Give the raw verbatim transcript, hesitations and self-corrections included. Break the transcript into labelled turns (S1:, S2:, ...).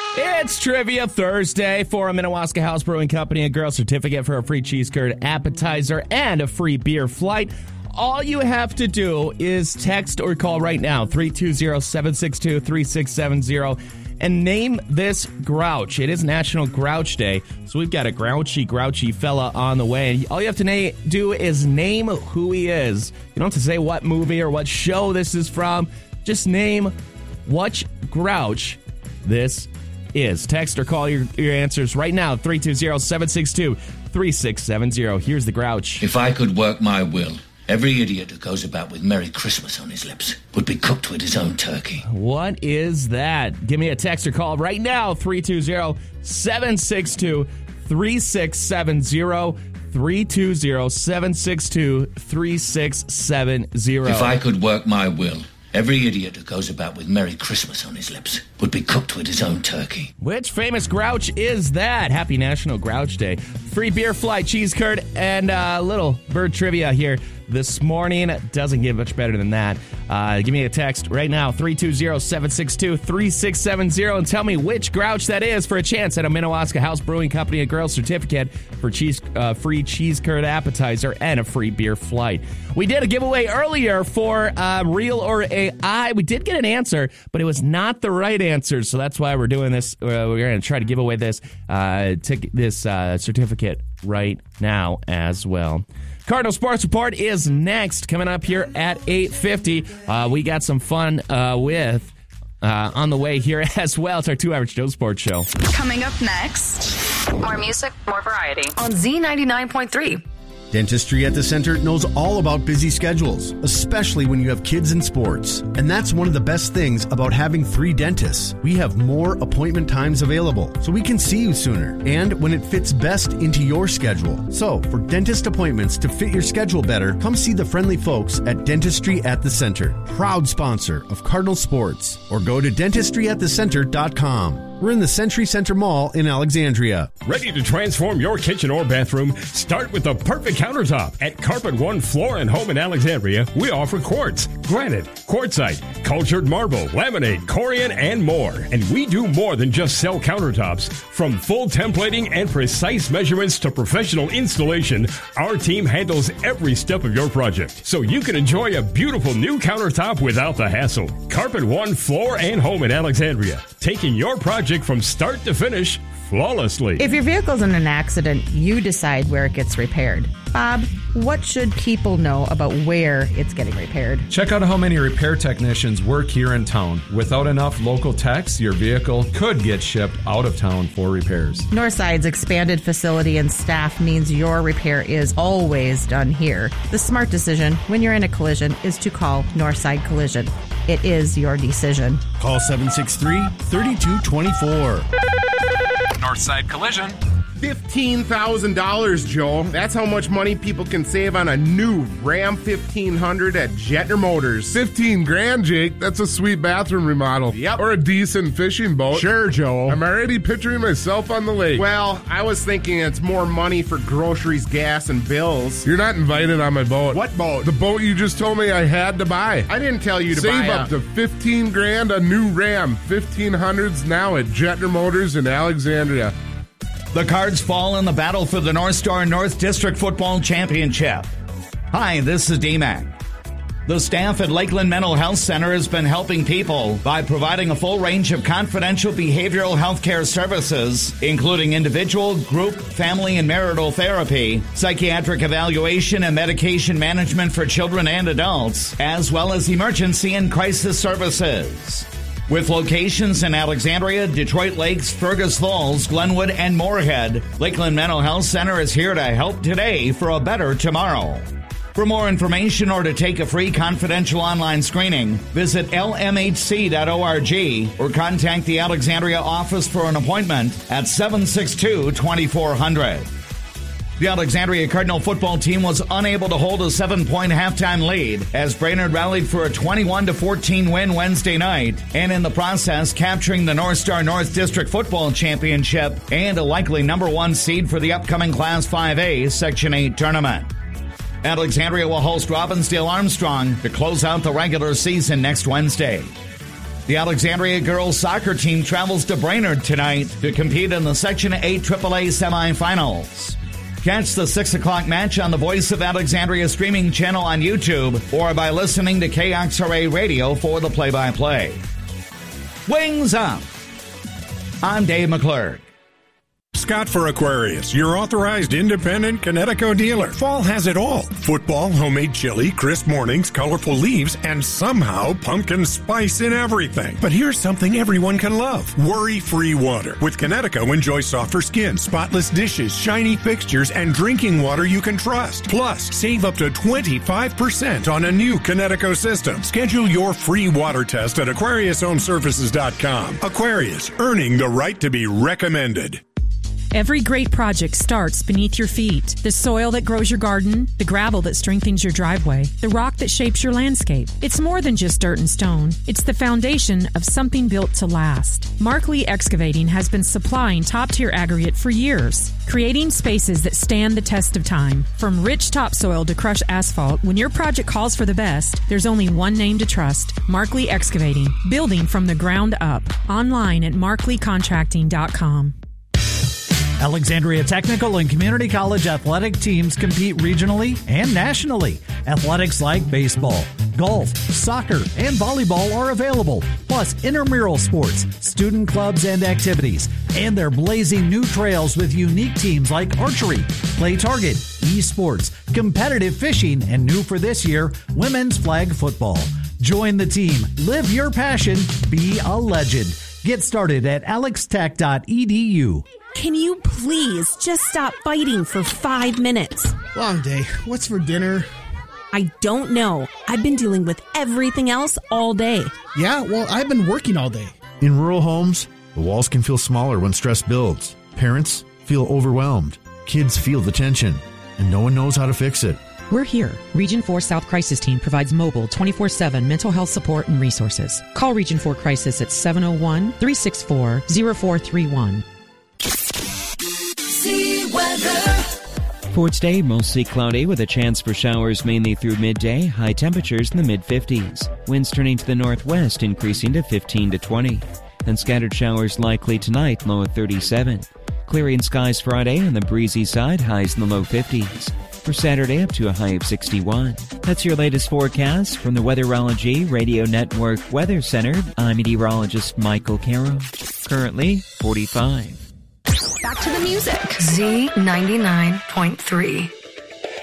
S1: It's Trivia Thursday for a Minnewaska House Brewing Company, a girl certificate for a free cheese curd appetizer, and a free beer flight. All you have to do is text or call right now, three two zero, seven six two, three six seven zero, and name this grouch. It is National Grouch Day, so we've got a grouchy, grouchy fella on the way. And all you have to na- do is name who he is. You don't have to say what movie or what show this is from. Just name what grouch this is. Text or call your, your answers right now, three two zero, seven six two, three six seven zero. Here's the grouch.
S2: If I could work my will, every idiot who goes about with Merry Christmas on his lips would be cooked with his own turkey.
S1: What is that? Give me a text or call right now, three two zero, seven six two, three six seven zero, three two zero, seven six two, three six seven zero.
S2: If I could work my will, every idiot who goes about with Merry Christmas on his lips would be cooked with his own turkey.
S1: Which famous grouch is that? Happy National Grouch Day. Free beer flight, cheese curd, and a uh, little bird trivia here this morning. Doesn't get much better than that. Uh, give me a text right now, three two zero, seven six two, three six seven zero, and tell me which grouch that is for a chance at a Minnewaska House Brewing Company, a girl certificate for cheese, uh, free cheese curd appetizer, and a free beer flight. We did a giveaway earlier for uh, Real or A I. We did get an answer, but it was not the right answer, so that's why we're doing this. Uh, we're going to try to give away this, uh, t- this uh, certificate right now as well. Cardinal Sports Report is next, coming up here at eight fifty. Uh, we got some fun uh, with uh, on the way here as well. It's our Two Average Joe Sports Show.
S3: Coming up next, more music, more variety on Z ninety-nine point three.
S4: Dentistry at the Center knows all about busy schedules, especially when you have kids in sports. And that's one of the best things about having three dentists. We have more appointment times available, so we can see you sooner and when it fits best into your schedule. So, for dentist appointments to fit your schedule better, come see the friendly folks at Dentistry at the Center, proud sponsor of Cardinal Sports, or go to dentistry at the center dot com. We're in the Century Center Mall in Alexandria.
S5: Ready to transform your kitchen or bathroom? Start with the perfect countertop. At Carpet One Floor and Home in Alexandria, we offer quartz, granite, quartzite, cultured marble, laminate, corian, and more. And we do more than just sell countertops. From full templating and precise measurements to professional installation, our team handles every step of your project, so you can enjoy a beautiful new countertop without the hassle. Carpet One Floor and Home in Alexandria, taking your project from start to finish flawlessly.
S6: If your vehicle's in an accident, you decide where it gets repaired. Bob, what should people know about where it's getting repaired?
S7: Check out how many repair technicians work here in town. Without enough local techs, your vehicle could get shipped out of town for repairs.
S6: Northside's expanded facility and staff means your repair is always done here. The smart decision when you're in a collision is to call Northside Collision. It is your decision.
S4: Call seven six three, three two two four.
S8: Northside Collision.
S9: fifteen thousand dollars, Joe. That's how much money people can save on a new Ram fifteen hundred at Jetner Motors.
S10: fifteen grand, Jake. That's a sweet bathroom remodel.
S9: Yep.
S10: Or a decent fishing boat.
S9: Sure, Joe.
S10: I'm already picturing myself on the lake.
S9: Well, I was thinking it's more money for groceries, gas, and bills.
S10: You're not invited on my boat.
S9: What boat?
S10: The boat you just told me I had to buy.
S9: I didn't tell you to
S10: Save
S9: buy
S10: up
S9: a...
S10: to fifteen grand a new Ram fifteen hundreds now at Jetner Motors in Alexandria.
S11: The cards fall in the battle for the North Star North District Football Championship. Hi, this is D-Mac. The staff at Lakeland Mental Health Center has been helping people by providing a full range of confidential behavioral health care services, including individual, group, family, and marital therapy, psychiatric evaluation and medication management for children and adults, as well as emergency and crisis services. With locations in Alexandria, Detroit Lakes, Fergus Falls, Glenwood, and Moorhead, Lakeland Mental Health Center is here to help today for a better tomorrow. For more information or to take a free confidential online screening, visit L M H C dot org or contact the Alexandria office for an appointment at seven six two, two four zero zero. The Alexandria Cardinal football team was unable to hold a seven-point halftime lead as Brainerd rallied for a twenty-one to fourteen win Wednesday night, and in the process capturing the North Star North District Football Championship and a likely number one seed for the upcoming Class five A Section eight tournament. Alexandria will host Robbinsdale Armstrong to close out the regular season next Wednesday. The Alexandria girls soccer team travels to Brainerd tonight to compete in the Section eight triple A semifinals. Catch the six o'clock match on the Voice of Alexandria streaming channel on YouTube or by listening to K X R A Radio for the play-by-play. Wings Up! I'm Dave McClurg.
S12: Scott for Aquarius, your authorized independent Connecticut dealer. Fall has it all. Football, homemade chili, crisp mornings, colorful leaves, and somehow pumpkin spice in everything. But here's something everyone can love. Worry-free water. With Connecticut, enjoy softer skin, spotless dishes, shiny fixtures, and drinking water you can trust. Plus, save up to twenty-five percent on a new Connecticut system. Schedule your free water test at Aquarius Home Services dot com. Aquarius, earning the right to be recommended.
S13: Every great project starts beneath your feet. The soil that grows your garden, the gravel that strengthens your driveway, the rock that shapes your landscape. It's more than just dirt and stone. It's the foundation of something built to last. Mark Lee Excavating has been supplying top-tier aggregate for years, creating spaces that stand the test of time. From rich topsoil to crushed asphalt, when your project calls for the best, there's only one name to trust: Mark Lee Excavating, building from the ground up. Online at mark lee contracting dot com.
S14: Alexandria Technical and Community College athletic teams compete regionally and nationally. Athletics like baseball, golf, soccer, and volleyball are available, plus intramural sports, student clubs, and activities. And they're blazing new trails with unique teams like archery, play target, esports, competitive fishing, and new for this year, women's flag football. Join the team, live your passion, be a legend. Get started at alex tech dot e d u.
S15: Can you please just stop fighting for five minutes?
S16: Long day. What's for dinner?
S15: I don't know. I've been dealing with everything else all day.
S16: Yeah, well, I've been working all day.
S4: In rural homes, the walls can feel smaller when stress builds. Parents feel overwhelmed. Kids feel the tension, and no one knows how to fix it.
S17: We're here. Region four South Crisis Team provides mobile twenty-four seven mental health support and resources. Call Region four Crisis at seven oh one, three six four, oh four three one.
S18: See weather.
S19: For today, mostly cloudy with a chance for showers mainly through midday, high temperatures in the mid-fifties. Winds turning to the northwest, increasing to fifteen to twenty. And scattered showers likely tonight, low at thirty-seven. Clearing skies Friday on the breezy side, highs in the low fifties. For Saturday, up to a high of sixty-one. That's your latest forecast from the Weatherology Radio Network Weather Center. I'm meteorologist Michael Caro. Currently, forty-five.
S3: Back to the music. Z ninety-nine point three.